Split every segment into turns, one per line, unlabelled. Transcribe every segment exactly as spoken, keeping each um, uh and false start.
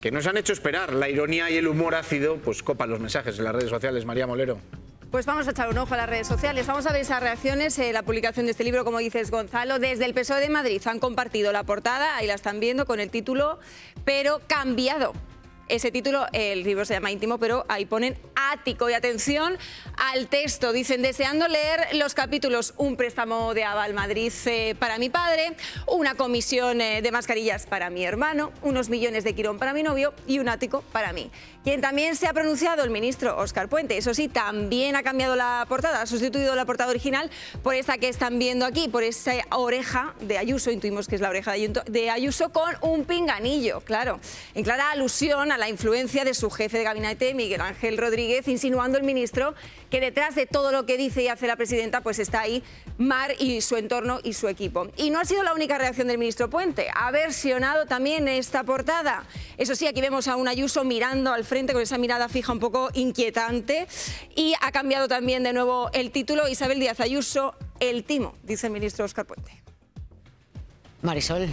que nos han hecho esperar. La ironía y el humor ácido pues copan los mensajes en las redes sociales. María Molero.
Pues vamos a echar un ojo a las redes sociales. Vamos a ver esas reacciones, eh, la publicación de este libro, como dices, Gonzalo. Desde el P S O E de Madrid han compartido la portada, ahí la están viendo, con el título, pero cambiado. Ese título, el libro se llama Íntimo, pero ahí ponen ático. Y atención al texto, dicen, deseando leer los capítulos, un préstamo de Aval Madrid eh, para mi padre, una comisión eh, de mascarillas para mi hermano, unos millones de Quirón para mi novio y un ático para mí. Quien también se ha pronunciado, el ministro Óscar Puente, eso sí, también ha cambiado la portada, ha sustituido la portada original por esta que están viendo aquí, por esa oreja de Ayuso, intuimos que es la oreja de Ayuso, con un pinganillo, claro, en clara alusión a la influencia de su jefe de gabinete, Miguel Ángel Rodríguez, insinuando el ministro que detrás de todo lo que dice y hace la presidenta pues está ahí Mar y su entorno y su equipo. Y no ha sido la única reacción del ministro Puente, ha versionado también esta portada. Eso sí, aquí vemos a un Ayuso mirando al frente con esa mirada fija un poco inquietante, y ha cambiado también de nuevo el título. Isabel Díaz Ayuso, el timo, dice el ministro Óscar Puente.
Marisol.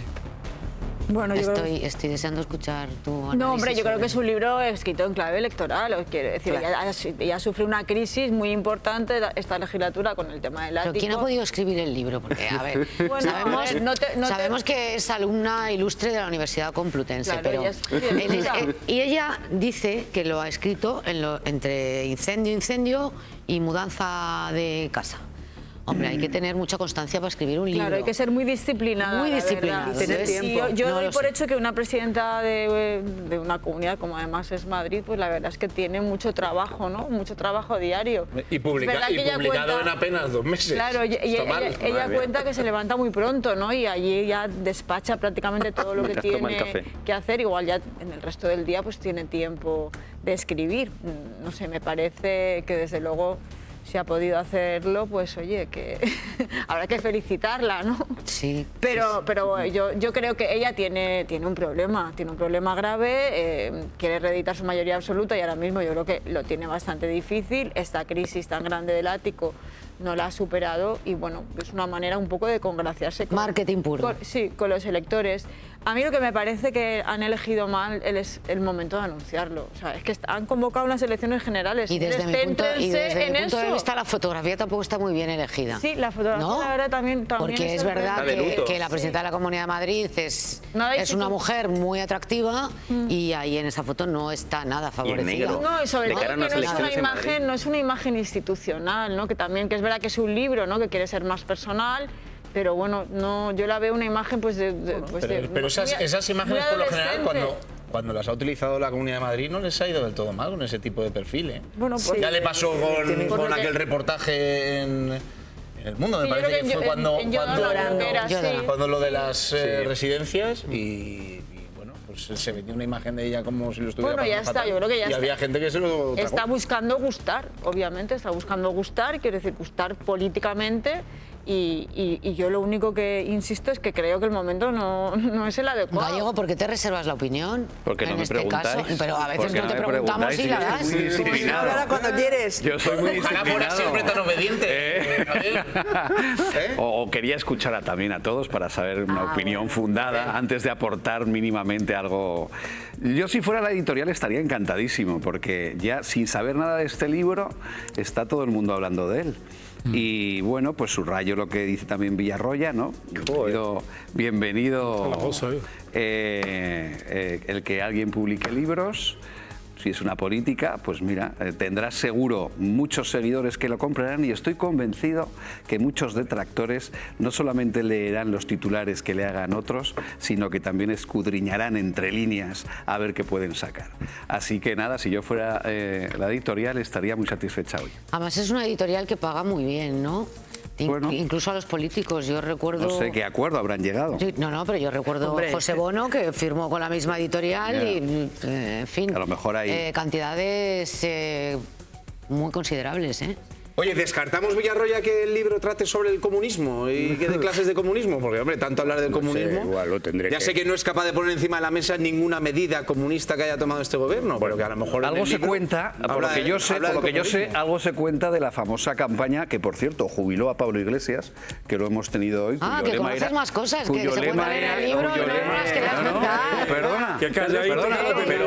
Bueno, yo
estoy,
creo...
estoy deseando escuchar tu análisis.
No, hombre, yo creo
sobre...
que es un libro escrito en clave electoral. Os quiero decir,
Claro.
ella, ella sufre una crisis muy importante esta legislatura con el tema del ático.
¿Pero quién ha podido escribir el libro? Porque, a ver,
Bueno,
sabemos,
a ver, no te- no te-
sabemos que es alumna ilustre de la Universidad Complutense,
Claro,
pero...
ella es
en
periodista.
ese- y ella dice que lo ha escrito en lo- entre incendio, incendio y mudanza de casa. Hombre, hay que tener mucha constancia para escribir un libro.
Claro, hay que ser muy disciplinada.
Muy
la
disciplinada.
verdad.
Y tener
Sí,
tiempo.
Yo, yo
No
doy
lo
por
sé.
hecho que una presidenta de, de una comunidad, como además es Madrid, pues la verdad es que tiene mucho trabajo, ¿no? Mucho trabajo diario.
Y, publica,
Es verdad
y
que ella
publicado
cuenta-
en apenas dos meses.
Claro, y, y-
Está
ella,
mal.
ella
Madre mía.
cuenta que se levanta muy pronto, ¿no? Y allí ya despacha prácticamente todo lo que
Mientras toma el
tiene
café.
que hacer. Igual ya en el resto del día pues tiene tiempo de escribir. Mm, No sé, me parece que desde luego si ha podido hacerlo, pues oye, que habrá que felicitarla, ¿no?
Sí.
Pero, pero yo, yo creo que ella tiene, tiene un problema, tiene un problema grave, eh, quiere reeditar su mayoría absoluta y ahora mismo yo creo que lo tiene bastante difícil. Esta crisis tan grande del ático no la ha superado y bueno, es una manera un poco de congraciarse con,
Marketing puro.
con- sí, con los electores. A mí lo que me parece que han elegido mal el, es el momento de anunciarlo. O sea, es que est- han convocado unas elecciones generales.
Y desde mi punto, y
Céntrense
desde
en
mi punto de
eso.
vista la fotografía tampoco está muy bien elegida.
Sí, la fotografía
¿No?
la verdad también, también
Porque es
sorprendente.
verdad
Está de
que,
luto.
que la presidenta de la Comunidad de Madrid es,
Nada
es una
institu-
mujer muy atractiva y ahí en esa foto no está nada favorecida.
negro.
No, y sobre
De
todo
cara a
que no
unas
es, una
elecciones en
imagen,
Madrid.
no es una imagen institucional, ¿no? Que también, que es verdad que es un libro, ¿no? Que quiere ser más personal, pero bueno, no, yo la veo una imagen pues de... de- pues
Pero,
de-
pero esas,
muy-
esas imágenes,
muy
por lo general,
adolescente.
cuando, cuando las ha utilizado la Comunidad de Madrid, no les ha ido del todo mal con ese tipo de perfil, ¿eh?
Bueno, pues...
Ya le pasó con,
Por
con
lo que-
aquel reportaje en, en El Mundo, me
Sí, yo
parece
creo
que,
que
fue
en-
cuando,
en Yodona
cuando,
creo que era,
Yodona.
sí.
cuando lo de las eh,
Sí.
residencias y, y, bueno, pues se vendió una imagen de ella como si lo estuviera
Bueno, ya
pasando
está,
fatal.
yo creo que ya
y
está.
había gente que se lo tragó.
Está buscando gustar, obviamente, está buscando gustar, quiero decir, gustar políticamente. Y, y- y yo lo único que insisto es que creo que el momento no, no es el adecuado.
Gallego, ¿por qué te reservas la opinión?
Porque no
en
me
este
preguntáis.
caso? Pero a veces
Porque
no te
me
preguntamos
preguntáis
y la
yo
das.
estoy muy disciplinado.
Ahora cuando quieres.
Yo soy muy
Ojalá fuera
disciplinado.
siempre tan obediente.
Eh.
Javier. ¿Eh?
O, o quería escuchar a, también a todos para saber una
Ah,
opinión
bueno.
fundada antes de aportar mínimamente algo. Yo si fuera la editorial estaría encantadísimo porque ya sin saber nada de este libro está todo el mundo hablando de él. Y bueno, pues subrayo lo que dice también Villarroya, ¿no? Bienvenido, bienvenido eh, eh, el que alguien publique libros. Si es una política, pues mira, eh, tendrás seguro muchos seguidores que lo comprarán y estoy convencido que muchos detractores no solamente leerán los titulares que le hagan otros, sino que también escudriñarán entre líneas a ver qué pueden sacar. Así que nada, si yo fuera eh, la editorial estaría muy satisfecha hoy.
Además es una editorial que paga muy bien, ¿no? In-
Bueno.
Incluso a los políticos, yo recuerdo...
No sé qué acuerdo habrán llegado.
Sí, no, no, pero yo recuerdo
Hombre,
a José Bono que firmó con la misma editorial
Ya.
y, eh, en fin,
A lo mejor hay-
eh, cantidades eh, muy considerables, ¿eh?
Oye, ¿descartamos, Villarroya, que el libro trate sobre el comunismo y que dé clases de comunismo? Porque, hombre, tanto hablar del
No sé,
comunismo...
igual lo tendré
ya
que-
sé que no es capaz de poner encima de la mesa ninguna medida comunista que haya tomado este gobierno, pero que a lo mejor... en
Algo
el
se
libro
cuenta, por
habla
lo que
de-
yo sé,
habla
por lo
de
que yo sé,
comunismo.
algo se cuenta de la famosa campaña que, por cierto, jubiló a Pablo Iglesias, que lo hemos tenido hoy.
Ah,
cuyo
que
lema
conoces
era-
más cosas, que
cuyo
se
lema
cuentan en el
era-
libro
cuyo
y no
lema-
las querías
no, no,
contar.
Perdona,
Qué calladito,
perdona,
no te
pero,